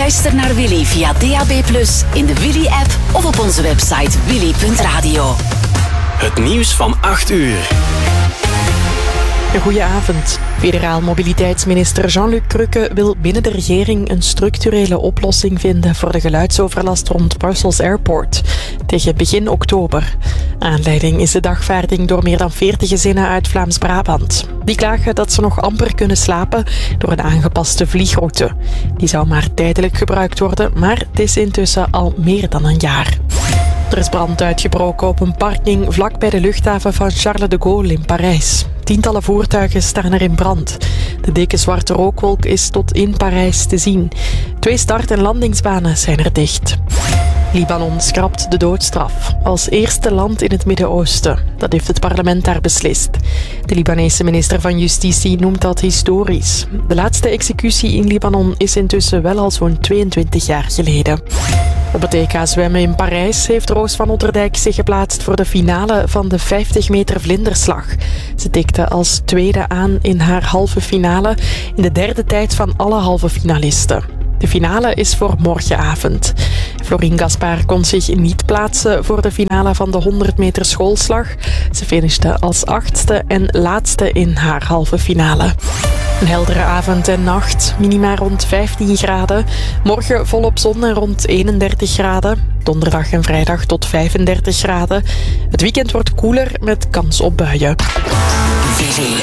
Luister naar Willy via DAB+, in de Willy-app of op onze website willy.radio. Het nieuws van 8 uur. Goedenavond. Federaal mobiliteitsminister Jean-Luc Crukke wil binnen de regering een structurele oplossing vinden voor de geluidsoverlast rond Brussels Airport tegen begin oktober. Aanleiding is de dagvaarding door meer dan 40 gezinnen uit Vlaams-Brabant. Die klagen dat ze nog amper kunnen slapen door een aangepaste vliegroute. Die zou maar tijdelijk gebruikt worden, maar het is intussen al meer dan een jaar. Er is brand uitgebroken op een parking vlak bij de luchthaven van Charles de Gaulle in Parijs. Tientallen voertuigen staan er in brand. De dikke zwarte rookwolk is tot in Parijs te zien. 2 start- en landingsbanen zijn er dicht. Libanon schrapt de doodstraf als eerste land in het Midden-Oosten. Dat heeft het parlement daar beslist. De Libanese minister van Justitie noemt dat historisch. De laatste executie in Libanon is intussen wel al zo'n 22 jaar geleden. Op het EK zwemmen in Parijs heeft Roos van Otterdijk zich geplaatst voor de finale van de 50 meter vlinderslag. Ze tikte als tweede aan in haar halve finale in de derde tijd van alle halve finalisten. De finale is voor morgenavond. Florine Gaspard kon zich niet plaatsen voor de finale van de 100 meter schoolslag. Ze finishte als 8e en laatste in haar halve finale. Een heldere avond en nacht, minima rond 15 graden. Morgen volop zon en rond 31 graden. Donderdag en vrijdag tot 35 graden. Het weekend wordt koeler met kans op buien.